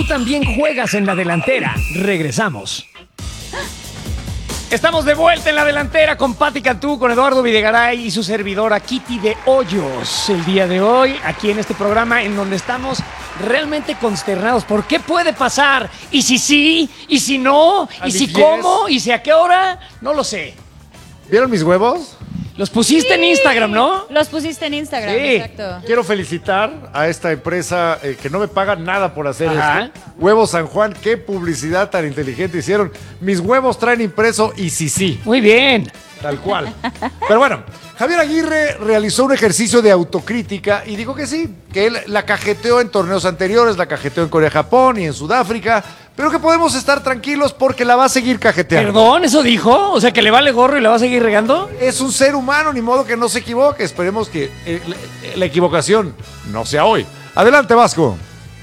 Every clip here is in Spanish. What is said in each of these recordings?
tú también juegas en la delantera. Regresamos. Estamos de vuelta en la delantera con Pati Cantú, con Eduardo Videgaray y su servidora Kitty de Hoyos. El día de hoy, aquí en este programa en donde estamos realmente consternados. ¿Por qué puede pasar? ¿Y si sí? ¿Y si no? ¿Y si cómo? ¿Y si a qué hora? No lo sé. ¿Vieron mis huevos? Los pusiste en Instagram, ¿no? Los pusiste en Instagram, Sí. exacto. Quiero felicitar a esta empresa que no me paga nada por hacer Ajá. esto. Huevos San Juan, qué publicidad tan inteligente hicieron. Mis huevos traen impreso y sí. Muy bien. Tal cual. Pero bueno, Javier Aguirre realizó un ejercicio de autocrítica y dijo que sí, que él la cajeteó en torneos anteriores, la cajeteó en Corea-Japón y en Sudáfrica, pero que podemos estar tranquilos porque la va a seguir cajeteando. ¿Perdón? ¿Eso dijo? O sea, ¿que le vale gorro y la va a seguir regando? Es un ser humano, ni modo que no se equivoque. Esperemos que la equivocación no sea hoy. Adelante, Vasco.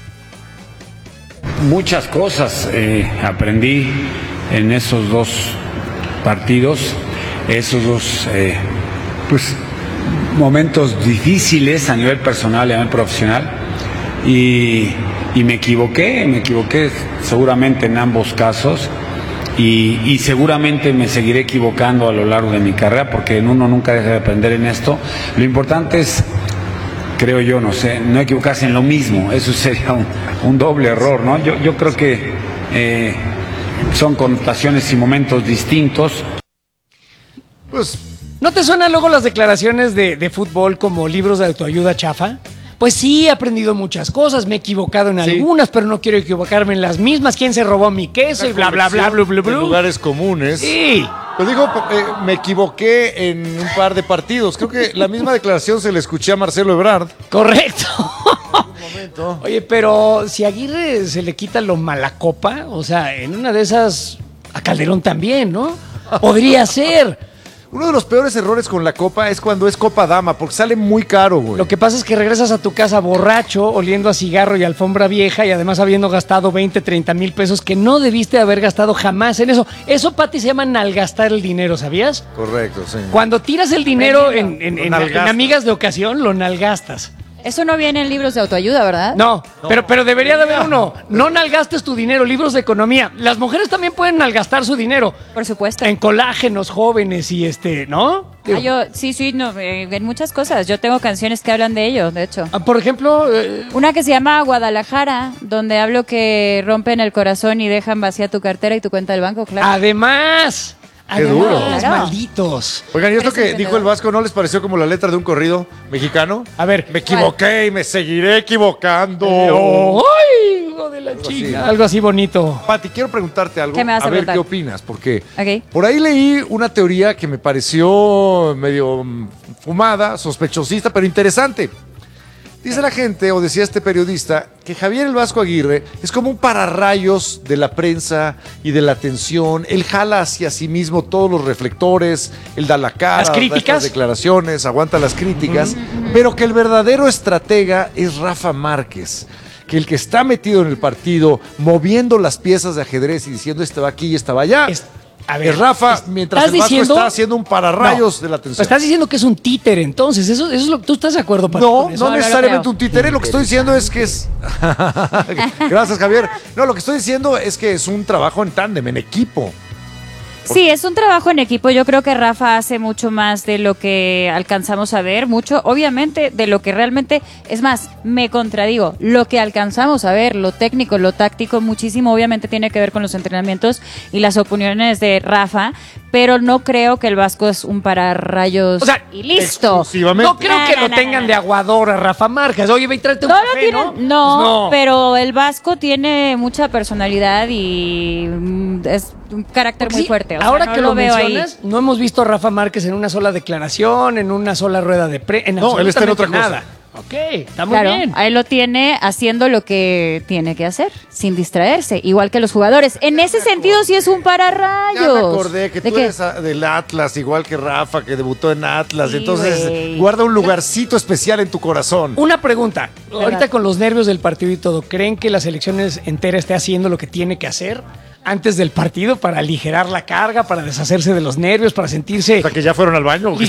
Muchas cosas aprendí en esos dos partidos, esos dos pues, momentos difíciles a nivel personal y a nivel profesional. Y me equivoqué seguramente en ambos casos y seguramente me seguiré equivocando a lo largo de mi carrera porque uno nunca deja de aprender en esto. Lo importante es, creo yo, no equivocarse en lo mismo. Eso sería un doble error, ¿no? Yo creo que son connotaciones y momentos distintos. Pues ¿No te suenan luego las declaraciones de fútbol como libros de autoayuda chafa? Pues sí, he aprendido muchas cosas, me he equivocado en algunas, pero no quiero equivocarme en las mismas. ¿Quién se robó mi queso? Y bla, bla, bla, bla, bla, bla. en lugares comunes. Sí. Pues digo, me equivoqué en un par de partidos. Creo que la misma declaración se le escuché a Marcelo Ebrard. Correcto. Un momento. Oye, pero si a Aguirre se le quita lo malacopa, o sea, en una de esas a Calderón también, ¿no? Podría ser. Uno de los peores errores con la copa es cuando es copa dama, porque sale muy caro, güey. Lo que pasa es que regresas a tu casa borracho, oliendo a cigarro y alfombra vieja y además habiendo gastado 20, 30 mil pesos que no debiste haber gastado jamás en eso. Eso, Pati, se llama nalgastar el dinero, ¿sabías? Correcto, sí. Cuando tiras el dinero en nalgastas. amigas de ocasión, lo nalgastas. Eso no viene en libros de autoayuda, ¿verdad? No, pero debería de haber uno. No nalgastes tu dinero, libros de economía. Las mujeres también pueden nalgastar su dinero. Por supuesto. En colágenos jóvenes y ¿no? En muchas cosas. Yo tengo canciones que hablan de ello, de hecho. Por ejemplo, Una que se llama Guadalajara, donde hablo que rompen el corazón y dejan vacía tu cartera y tu cuenta del banco, claro. además, Qué duro. Claro. malditos. Oigan, ¿y esto que Parece dijo el Vasco no les pareció como la letra de un corrido mexicano? A ver, Me equivoqué y me seguiré equivocando. ¡ay, hijo de la así. chica! Algo así bonito. Pati, quiero preguntarte algo. ¿Qué me vas a ver preguntar? qué opinas, porque Ok. por ahí leí una teoría que me pareció medio fumada, sospechosista, pero interesante. Dice la gente, o decía este periodista, que Javier el Vasco Aguirre es como un pararrayos de la prensa y de la atención. Él jala hacia sí mismo todos los reflectores, él da la cara, Las da críticas. estas declaraciones, aguanta las críticas, pero que el verdadero estratega es Rafa Márquez. Que el que está metido en el partido, moviendo las piezas de ajedrez y diciendo este va aquí y este va allá, A ver, es Rafa, mientras ¿estás el Vasco diciendo? está haciendo un pararrayos No. de la atención. Estás diciendo que es un títere, entonces. Eso es lo que tú estás de acuerdo, Pati, No, con eso? no no necesariamente creo. un títere. Lo que estoy diciendo es que es. Gracias, Javier. No, lo que estoy diciendo es que es un trabajo en tándem, en equipo. Sí, es un trabajo en equipo. Yo creo que Rafa hace mucho más de lo que alcanzamos a ver, mucho, obviamente, de lo que realmente, es más, me contradigo, lo que alcanzamos a ver, lo técnico, lo táctico, muchísimo, obviamente tiene que ver con los entrenamientos y las opiniones de Rafa, pero no creo que el Vasco es un pararrayos O sea, y listo. Exclusivamente. No creo que lo tengan de aguador a Rafa Márquez. Oye, ve y tráete un No café, lo tiene, ¿no? no, Pues pero el Vasco tiene mucha personalidad y es un carácter Porque muy sí, fuerte. O sea, ahora no que lo veo ahí. mencionas, no hemos visto a Rafa Márquez en una sola declaración, en una sola rueda de prensa. No, él está en otra cosa. nada. Ok, está muy Claro, bien. ahí lo tiene haciendo lo que tiene que hacer, sin distraerse, igual que los jugadores. En ese sentido sí es un pararrayos. Ya me acordé que ¿De tú qué? eres del Atlas, igual que Rafa, que debutó en Atlas. Sí, Entonces, güey. guarda un lugarcito especial en tu corazón. Una pregunta. Ahorita ¿Verdad? con los nervios del partido y todo, ¿creen que la selección entera esté haciendo lo que tiene que hacer antes del partido para aligerar la carga, para deshacerse de los nervios, para sentirse O sea, que ya fueron al baño.